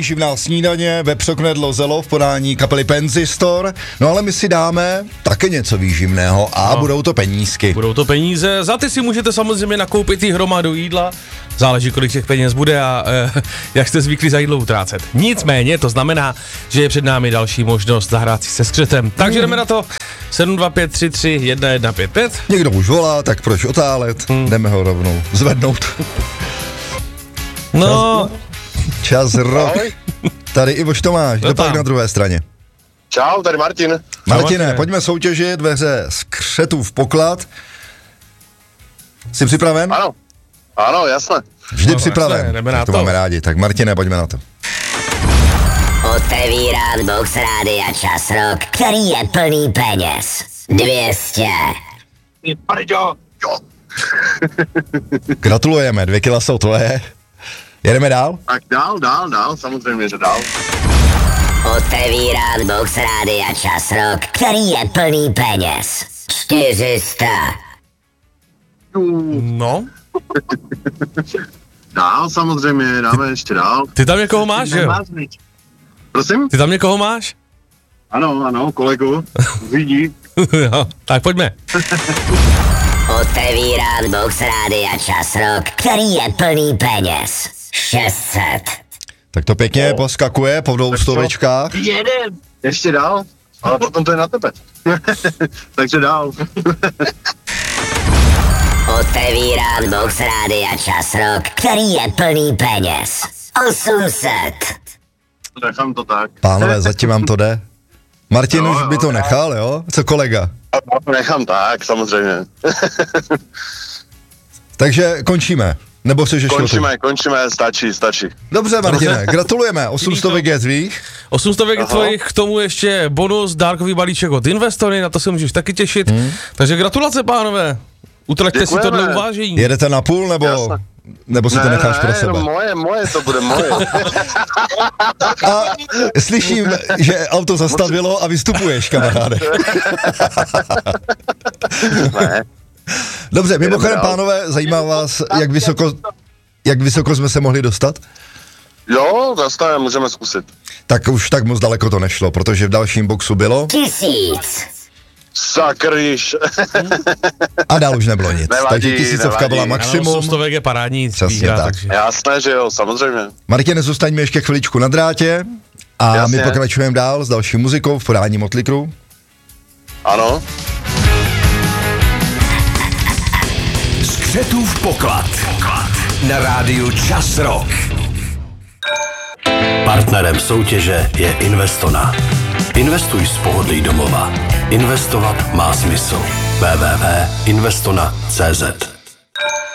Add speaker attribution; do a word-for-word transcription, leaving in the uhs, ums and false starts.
Speaker 1: Živná snídaně, vepřoknedlo zelo v podání kapely Penzistor. No ale my si dáme také něco výživného a no. budou to penízky.
Speaker 2: Budou to peníze, za ty si můžete samozřejmě nakoupit i hromadu jídla, záleží, kolik těch peněz bude a e, jak jste zvyklí za jídlo utrácet. Nicméně to znamená, že je před námi další možnost zahrát si se skřetem. Takže mm. jdeme na to. sedm dva pět tři tři jedna jedna pět pět.
Speaker 1: Někdo už volá, tak proč otálet? Mm. Jdeme ho rovnou zvednout.
Speaker 2: No...
Speaker 1: Čas rok. Tady Ivoš Tomáš, kdo pak na druhé straně?
Speaker 3: Čau, tady Martin.
Speaker 1: Martine, Čau, pojďme soutěžit ve hře Skřetův poklad. Jsi připraven?
Speaker 3: Ano, ano, jasně.
Speaker 1: Vždy
Speaker 2: no,
Speaker 1: připraven,
Speaker 2: jasně, jdeme na
Speaker 1: tak to,
Speaker 2: to
Speaker 1: máme rádi. Tak Martine, pojďme na to.
Speaker 4: Otevírám box Rádia Čas Rock, který je plný peněz. dvě stě.
Speaker 3: Parďo, jo.
Speaker 1: Gratulujeme, dvě kila jsou tvoje. Jedeme dál?
Speaker 3: Tak dál, dál, dál, samozřejmě, že dál.
Speaker 4: Otevírám box Rádia Čas Rock, který je plný peněz. čtyři sta.
Speaker 2: No.
Speaker 3: Dál, samozřejmě, dáme ty, ještě dál.
Speaker 2: Ty tam někoho máš, že jo?
Speaker 3: Prosím?
Speaker 2: Ty tam někoho máš?
Speaker 3: Ano, ano, kolegu, vidí.
Speaker 2: Jo, tak pojďme.
Speaker 4: Otevírám box Rádia Čas Rock, který je plný peněz. šest set.
Speaker 1: Tak to pěkně oh. poskakuje po dvou stovečkách.
Speaker 3: Jeden. Ještě dál, ale potom to je na tebe. Takže dál.
Speaker 4: Otevírám box Rádia Čas Rock, který je plný peněz. osm set.
Speaker 3: Nechám to tak.
Speaker 1: Pánové, zatím vám to jde. Martin no, už by to nechal, jo? Co kolega?
Speaker 3: Nechám tak, samozřejmě.
Speaker 1: Takže končíme. Nebo chceš ještě
Speaker 3: Končíme, končíme, stačí, stačí.
Speaker 1: Dobře, Martine, gratulujeme, osm stovek je tvých.
Speaker 2: osm stovek je tvojich, k tomu ještě bonus, dárkový balíček od Investory, na to se můžeš taky těšit. Hmm. Takže gratulace, pánové. Utraťte si tohle uvážení.
Speaker 1: Jedete na půl, nebo, nebo si
Speaker 3: ne,
Speaker 1: to necháš
Speaker 3: ne,
Speaker 1: pro sebe?
Speaker 3: Ne, moje, moje, to bude moje.
Speaker 1: A slyším, že auto zastavilo a vystupuješ, kamaráde.
Speaker 3: Ne.
Speaker 1: Dobře, mimochodem, pánové, zajímá vás, jak vysoko, jak vysoko jsme se mohli dostat?
Speaker 3: Jo, zase můžeme zkusit.
Speaker 1: Tak už tak moc daleko to nešlo, protože v dalším boxu bylo...
Speaker 4: Tisíc.
Speaker 3: Sakryš.
Speaker 1: A dál už nebylo nic.
Speaker 3: Nevadí,
Speaker 1: takže tisícovka
Speaker 3: nevadí.
Speaker 1: byla maximum.
Speaker 2: osm stovek je parádní.
Speaker 1: Přesně
Speaker 2: výhra,
Speaker 1: tak.
Speaker 2: Takže...
Speaker 3: Jasné, že jo, samozřejmě.
Speaker 1: Martine, zůstaňme ještě chviličku na drátě a
Speaker 3: Jasně.
Speaker 1: my pokračujeme dál s další muzikou v podání Motley Crue.
Speaker 3: Ano.
Speaker 5: Skřetův poklad na rádiu Čas Rock. Partnerem soutěže je Investona. Investuj z pohodlí domova. Investovat má smysl. w w w tečka investona tečka cz